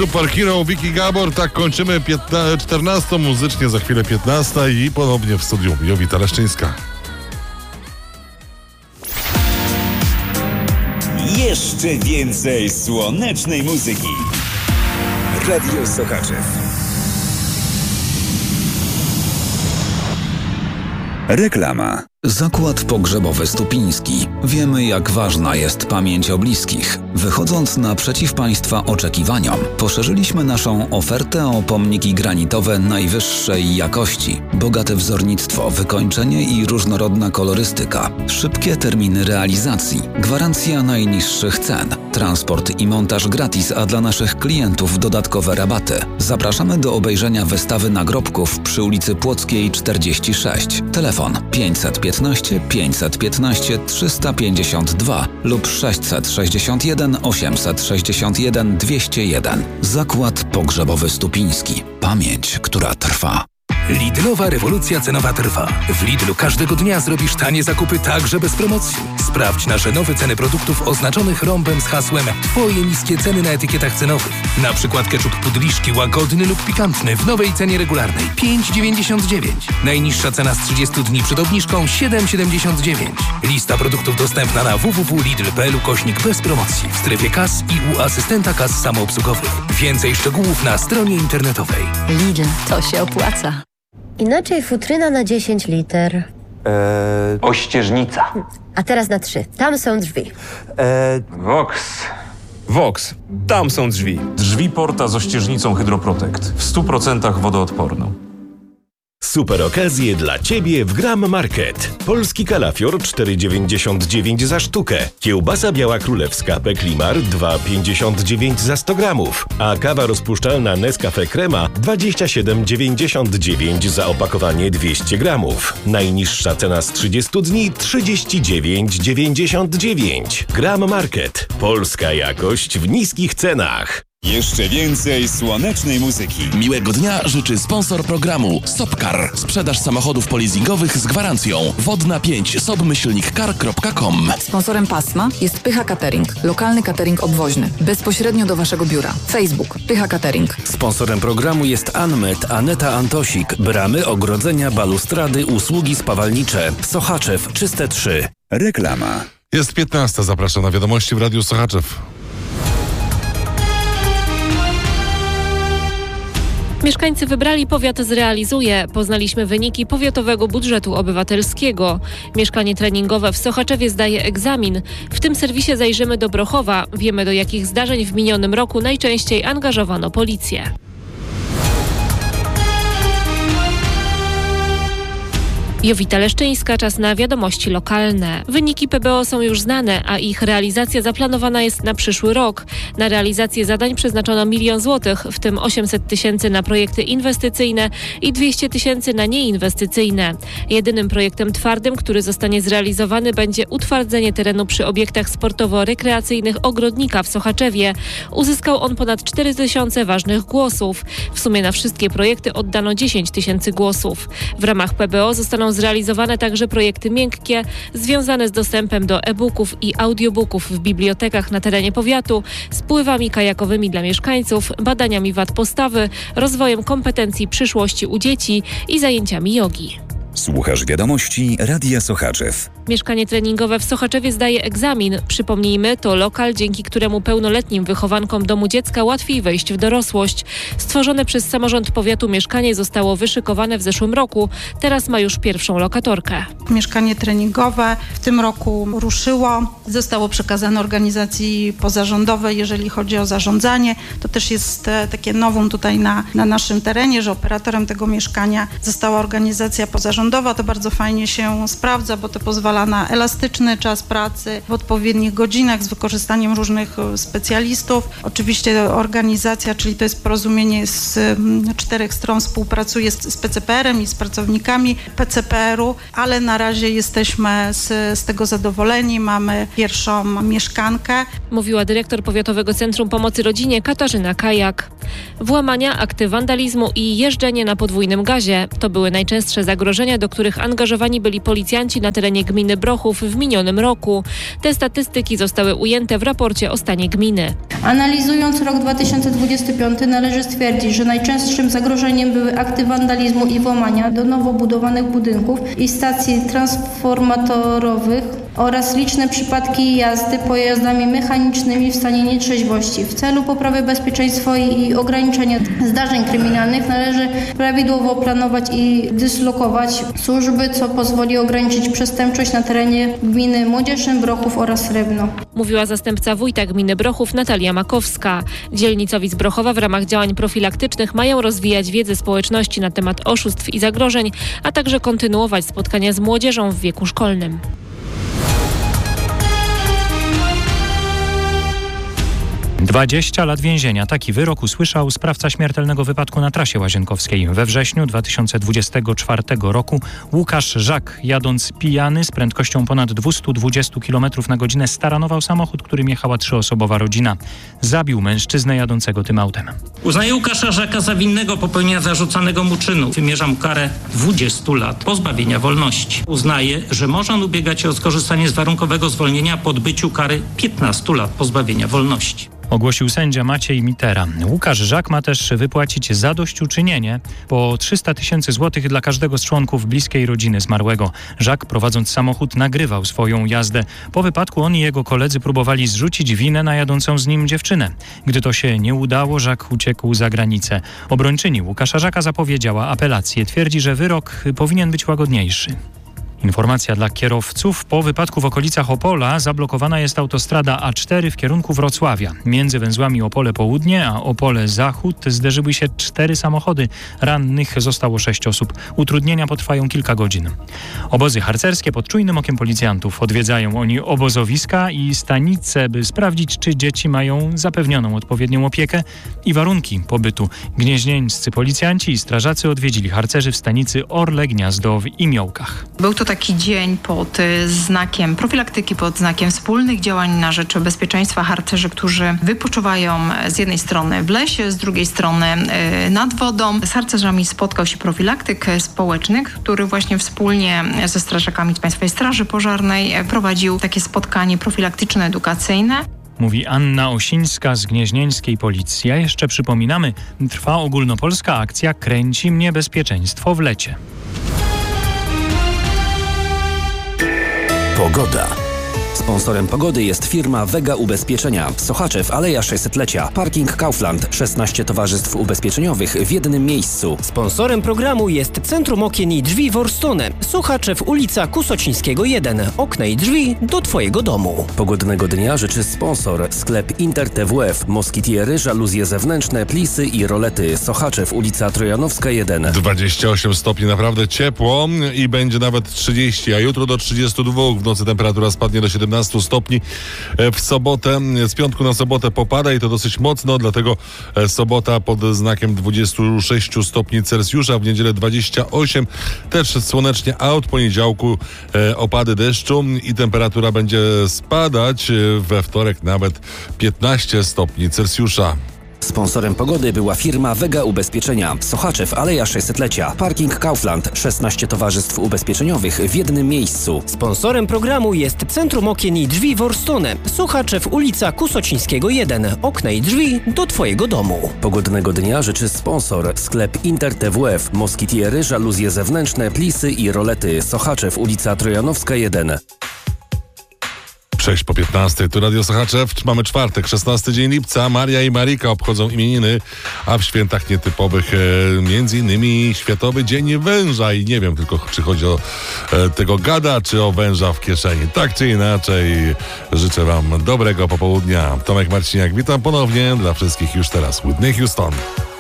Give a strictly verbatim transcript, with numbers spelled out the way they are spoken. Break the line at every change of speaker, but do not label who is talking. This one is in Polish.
Superhero, Vicky Gabor. Tak kończymy czternastą muzycznie, za chwilę piętnasta i ponownie w studiu Jowita Leszczyńska.
Jeszcze więcej słonecznej muzyki. Radio Sochaczew. Reklama.
Zakład Pogrzebowy Stupiński. Wiemy, jak ważna jest pamięć o bliskich. Wychodząc naprzeciw Państwa oczekiwaniom, poszerzyliśmy naszą ofertę o pomniki granitowe najwyższej jakości. Bogate wzornictwo, wykończenie i różnorodna kolorystyka. Szybkie terminy realizacji. Gwarancja najniższych cen. Transport i montaż gratis, a dla naszych klientów dodatkowe rabaty. Zapraszamy do obejrzenia wystawy nagrobków przy ulicy Płockiej czterdzieści sześć. Telefon pięćset piętnaście pięćset piętnaście trzysta pięćdziesiąt dwa lub sześćset sześćdziesiąt jeden osiemset sześćdziesiąt jeden dwieście jeden. Zakład Pogrzebowy Stupiński. Pamięć, która trwa.
Lidlowa rewolucja cenowa trwa. W Lidlu każdego dnia zrobisz tanie zakupy także bez promocji. Sprawdź nasze nowe ceny produktów oznaczonych rąbem z hasłem Twoje niskie ceny na etykietach cenowych. Na przykład ketchup Pudliszki łagodny lub pikantny w nowej cenie regularnej pięć dziewięćdziesiąt dziewięć. Najniższa cena z trzydziestu dni przed obniżką siedem siedemdziesiąt dziewięć. Lista produktów dostępna na w w w kropka lidl kropka p l ukośnik bez promocji w strefie kas i u asystenta kas samoobsługowych. Więcej szczegółów na stronie internetowej.
Lidl, to się opłaca.
Inaczej futryna na dziesięć liter.
Eee, ościeżnica.
A teraz na trzy. Tam są drzwi.
Eee,
Vox. Vox. Tam są drzwi.
Drzwi porta z ościeżnicą Hydroprotect. W stu procentach wodoodporną.
Super okazje dla Ciebie w Gram Market. Polski kalafior cztery dziewięćdziesiąt dziewięć za sztukę. Kiełbasa biała królewska Peklimar dwa pięćdziesiąt dziewięć za sto gramów. A kawa rozpuszczalna Nescafe Crema dwadzieścia siedem dziewięćdziesiąt dziewięć za opakowanie dwieście gramów. Najniższa cena z trzydziestu dni trzydzieści dziewięć dziewięćdziesiąt dziewięć. Gram Market. Polska jakość w niskich cenach.
Jeszcze więcej słonecznej muzyki.
Miłego dnia życzy sponsor programu Sopcar. Sprzedaż samochodów polizingowych z gwarancją. Wodna pięć sobmyślnik car kropka com.
Sponsorem pasma jest Pycha Catering. Lokalny catering obwoźny. Bezpośrednio do Waszego biura. Facebook. Pycha Catering.
Sponsorem programu jest Anmet, Aneta Antosik. Bramy, ogrodzenia, balustrady, usługi spawalnicze. Sochaczew, Czyste trzy.
Reklama.
Jest piętnasta. Zapraszam na wiadomości w Radiu Sochaczew.
Mieszkańcy wybrali, powiat zrealizuje. Poznaliśmy wyniki powiatowego budżetu obywatelskiego. Mieszkanie treningowe w Sochaczewie zdaje egzamin. W tym serwisie zajrzymy do Brochowa. Wiemy, do jakich zdarzeń w minionym roku najczęściej angażowano policję. Jowita Leszczyńska, czas na wiadomości lokalne. Wyniki P B O są już znane, a ich realizacja zaplanowana jest na przyszły rok. Na realizację zadań przeznaczono milion złotych, w tym osiemset tysięcy na projekty inwestycyjne i dwieście tysięcy na nieinwestycyjne. Jedynym projektem twardym, który zostanie zrealizowany, będzie utwardzenie terenu przy obiektach sportowo-rekreacyjnych Ogrodnika w Sochaczewie. Uzyskał on ponad cztery tysiące ważnych głosów. W sumie na wszystkie projekty oddano dziesięć tysięcy głosów. W ramach P B O zostaną zrealizowane także projekty miękkie związane z dostępem do e-booków i audiobooków w bibliotekach na terenie powiatu, spływami kajakowymi dla mieszkańców, badaniami wad postawy, rozwojem kompetencji przyszłości u dzieci i zajęciami jogi.
Słuchasz wiadomości Radia Sochaczew.
Mieszkanie treningowe w Sochaczewie zdaje egzamin. Przypomnijmy, to lokal, dzięki któremu pełnoletnim wychowankom domu dziecka łatwiej wejść w dorosłość. Stworzone przez samorząd powiatu mieszkanie zostało wyszykowane w zeszłym roku. Teraz ma już pierwszą lokatorkę.
Mieszkanie treningowe w tym roku ruszyło. Zostało przekazane organizacji pozarządowej, jeżeli chodzi o zarządzanie. To też jest takie novum tutaj na, na naszym terenie, że operatorem tego mieszkania została organizacja pozarządowa. To bardzo fajnie się sprawdza, bo to pozwala na elastyczny czas pracy w odpowiednich godzinach z wykorzystaniem różnych specjalistów. Oczywiście organizacja, czyli to jest porozumienie z czterech stron, współpracuje z, z P C P R-em i z pracownikami P C P R-u, ale na razie jesteśmy z, z tego zadowoleni. Mamy pierwszą mieszkankę.
Mówiła dyrektor Powiatowego Centrum Pomocy Rodzinie Katarzyna Kajak. Włamania, akty wandalizmu i jeżdżenie na podwójnym gazie to były najczęstsze zagrożenia, do których angażowani byli policjanci na terenie gminy Brochów w minionym roku. Te statystyki zostały ujęte w raporcie o stanie gminy.
Analizując rok dwa tysiące dwudziesty piąty należy stwierdzić, że najczęstszym zagrożeniem były akty wandalizmu i włamania do nowo budowanych budynków i stacji transformatorowych oraz liczne przypadki jazdy pojazdami mechanicznymi w stanie nietrzeźwości. W celu poprawy bezpieczeństwa i ograniczenia zdarzeń kryminalnych należy prawidłowo planować i dyslokować służby, co pozwoli ograniczyć przestępczość na terenie gminy Młodzieszyn, Brochów oraz Srebrno.
Mówiła zastępca wójta gminy Brochów Natalia Makowska. Dzielnicowi z Brochowa w ramach działań profilaktycznych mają rozwijać wiedzę społeczności na temat oszustw i zagrożeń, a także kontynuować spotkania z młodzieżą w wieku szkolnym.
dwadzieścia lat więzienia. Taki wyrok usłyszał sprawca śmiertelnego wypadku na trasie łazienkowskiej. We wrześniu dwa tysiące dwudziestego czwartego roku Łukasz Żak, jadąc pijany z prędkością ponad dwieście dwadzieścia kilometrów na godzinę, staranował samochód, którym jechała trzyosobowa rodzina. Zabił mężczyznę jadącego tym autem.
Uznaje Łukasza Żaka za winnego popełnienia zarzucanego mu czynu. Wymierza mu karę dwudziestu lat pozbawienia wolności. Uznaje, że może on ubiegać się o skorzystanie z warunkowego zwolnienia po odbyciu kary piętnastu lat pozbawienia wolności.
Ogłosił sędzia Maciej Mitera. Łukasz Żak ma też wypłacić zadośćuczynienie po trzysta tysięcy złotych dla każdego z członków bliskiej rodziny zmarłego. Żak, prowadząc samochód, nagrywał swoją jazdę. Po wypadku on i jego koledzy próbowali zrzucić winę na jadącą z nim dziewczynę. Gdy to się nie udało, Żak uciekł za granicę. Obrończyni Łukasza Żaka zapowiedziała apelację. Twierdzi, że wyrok powinien być łagodniejszy. Informacja dla kierowców. Po wypadku w okolicach Opola zablokowana jest autostrada A cztery w kierunku Wrocławia. Między węzłami Opole Południe a Opole Zachód zderzyły się cztery samochody. Rannych zostało sześć osób. Utrudnienia potrwają kilka godzin. Obozy harcerskie pod czujnym okiem policjantów. Odwiedzają oni obozowiska i stanice, by sprawdzić, czy dzieci mają zapewnioną odpowiednią opiekę i warunki pobytu. Gnieźnieńscy policjanci i strażacy odwiedzili harcerzy w stanicy Orle Gniazdo w Imiołkach.
Był to taki dzień pod znakiem profilaktyki, pod znakiem wspólnych działań na rzecz bezpieczeństwa. Harcerzy, którzy wypoczywają z jednej strony w lesie, z drugiej strony nad wodą. Z harcerzami spotkał się profilaktyk społeczny, który właśnie wspólnie ze strażakami z Państwowej Straży Pożarnej prowadził takie spotkanie profilaktyczno-edukacyjne.
Mówi Anna Osińska z gnieźnieńskiej policji. A jeszcze przypominamy, trwa ogólnopolska akcja Kręci mnie bezpieczeństwo w lecie.
Pogoda. Sponsorem pogody jest firma Vega Ubezpieczenia. Sochaczew, Aleja sześćsetlecia. Parking Kaufland. szesnaście towarzystw ubezpieczeniowych w jednym miejscu.
Sponsorem programu jest Centrum Okien i Drzwi Worstone. Sochaczew, ulica Kusocińskiego jeden. Okna i drzwi do Twojego domu.
Pogodnego dnia życzy sponsor. Sklep Inter T W F. Moskitiery, żaluzje zewnętrzne, plisy i rolety. Sochaczew, ulica Trojanowska jeden.
dwadzieścia osiem stopni, naprawdę ciepło i będzie nawet trzydzieści, a jutro do trzydziestu dwóch. W nocy temperatura spadnie do siedemnastu stopni. W sobotę, z piątku na sobotę popada i to dosyć mocno, dlatego sobota pod znakiem dwudziestu sześciu stopni Celsjusza, w niedzielę dwadzieścia osiem, też słonecznie, a od poniedziałku opady deszczu i temperatura będzie spadać, we wtorek nawet piętnaście stopni Celsjusza.
Sponsorem pogody była firma Vega Ubezpieczenia. Sochaczew, Aleja sześćsetlecia. Parking Kaufland. szesnaście towarzystw ubezpieczeniowych w jednym miejscu.
Sponsorem programu jest Centrum Okien i Drzwi Worstone. Sochaczew, ulica Kusocińskiego jeden. Okna i drzwi do Twojego domu.
Pogodnego dnia życzy sponsor. Sklep Inter T W F. Moskitiery, żaluzje zewnętrzne, plisy i rolety. Sochaczew, ulica Trojanowska jeden.
sześć po piętnastej, tu Radio Sochaczew. Mamy czwartek, szesnasty dzień lipca. Maria i Marika obchodzą imieniny, a w świętach nietypowych e, między innymi Światowy Dzień Węża. I nie wiem tylko, czy chodzi o e, tego gada, czy o węża w kieszeni. Tak czy inaczej, życzę Wam dobrego popołudnia. Tomek Marciniak, witam ponownie. Dla wszystkich już teraz Whitney Houston.